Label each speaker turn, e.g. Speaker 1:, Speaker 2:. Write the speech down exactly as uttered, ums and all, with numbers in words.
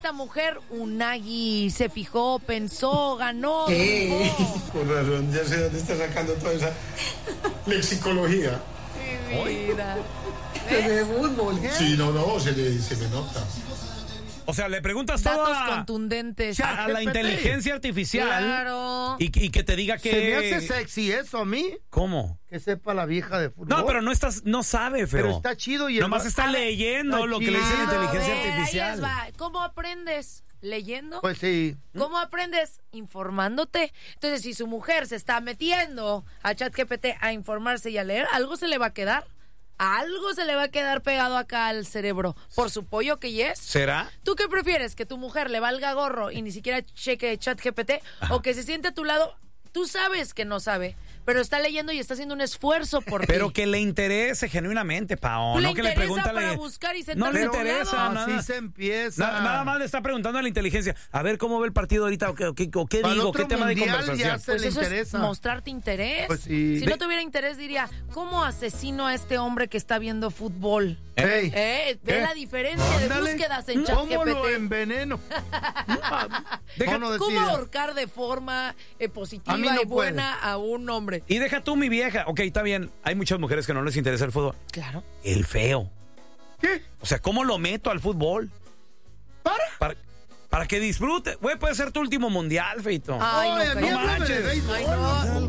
Speaker 1: Esta mujer, Unagi, se fijó, pensó, ganó.
Speaker 2: ¿Qué?
Speaker 3: Por razón, ya sé dónde está sacando toda esa lexicología.
Speaker 1: Mi vida.
Speaker 2: Es de fútbol, ¿eh?
Speaker 3: Sí, no, no, se le, se le nota.
Speaker 4: O sea, le preguntas todo
Speaker 1: Datos
Speaker 4: a,
Speaker 1: contundentes.
Speaker 4: a la inteligencia artificial.
Speaker 1: Claro.
Speaker 4: Y, y que te diga que...
Speaker 5: Se me hace sexy eso a mí.
Speaker 4: ¿Cómo?
Speaker 5: Que sepa la vieja de fútbol.
Speaker 4: No, pero no estás, no sabe, feo.
Speaker 5: Pero está chido y el
Speaker 4: Nomás
Speaker 5: va-
Speaker 4: está
Speaker 5: a ver,
Speaker 4: leyendo
Speaker 5: está
Speaker 4: lo que le dice la
Speaker 5: chido.
Speaker 4: inteligencia
Speaker 1: A ver, ahí
Speaker 4: artificial.
Speaker 1: les va. ¿Cómo aprendes? ¿Leyendo?
Speaker 5: Pues sí.
Speaker 1: ¿Cómo aprendes? Informándote. Entonces, si su mujer se está metiendo a ChatGPT a informarse y a leer, algo se le va a quedar. Algo se le va a quedar pegado acá al cerebro. Por su pollo que yes.
Speaker 4: ¿Será?
Speaker 1: ¿Tú qué prefieres? ¿Que tu mujer le valga gorro y ni siquiera cheque ChatGPT? ¿O que se siente a tu lado? Tú sabes que no sabe, pero está leyendo y está haciendo un esfuerzo por
Speaker 4: Pero
Speaker 1: ti.
Speaker 4: que le interese genuinamente, Pao.
Speaker 1: Le
Speaker 4: No que le
Speaker 1: interesa
Speaker 4: pregunta
Speaker 1: para
Speaker 4: le-
Speaker 1: buscar y
Speaker 4: No
Speaker 1: sentarse
Speaker 4: le
Speaker 1: a un
Speaker 4: interesa
Speaker 1: lado.
Speaker 4: nada.
Speaker 5: Así se empieza.
Speaker 4: Na- nada más le está preguntando a la inteligencia. A ver cómo ve el partido ahorita o qué, o qué, o qué
Speaker 5: Para el
Speaker 4: digo,
Speaker 5: otro
Speaker 4: qué tema de
Speaker 5: mundial
Speaker 4: conversación.
Speaker 5: ya se
Speaker 1: Pues
Speaker 5: le
Speaker 1: eso
Speaker 5: interesa.
Speaker 1: es mostrarte interés.
Speaker 5: Pues sí.
Speaker 1: Si
Speaker 5: Ve-
Speaker 1: no tuviera interés, diría, ¿cómo asesino a este hombre que está viendo fútbol?
Speaker 5: Ey,
Speaker 1: ¿Eh? Ve
Speaker 4: ¿Qué?
Speaker 1: la diferencia de
Speaker 5: ándale.
Speaker 1: búsquedas en
Speaker 5: ¿Cómo lo
Speaker 1: ChatGPT.
Speaker 5: enveneno?
Speaker 4: Deja-
Speaker 5: No, no
Speaker 1: ¿Cómo
Speaker 5: decida.
Speaker 1: ahorcar de forma eh,
Speaker 5: A mí
Speaker 1: positiva
Speaker 5: no
Speaker 1: y
Speaker 5: puede.
Speaker 1: buena a un hombre?
Speaker 4: Y deja tú mi vieja. Ok, está bien. Hay muchas mujeres que no les interesa el fútbol.
Speaker 1: Claro.
Speaker 4: El feo.
Speaker 5: ¿Qué?
Speaker 4: O sea, ¿cómo lo meto al fútbol?
Speaker 5: ¿Para?
Speaker 4: Para, para que disfrute. Güey, puede ser tu último mundial, feito.
Speaker 1: Ay, no,
Speaker 5: Oye, a mí
Speaker 1: cállate.
Speaker 4: no
Speaker 5: háblame de
Speaker 4: manches.
Speaker 5: béisbol.
Speaker 1: Ay, no.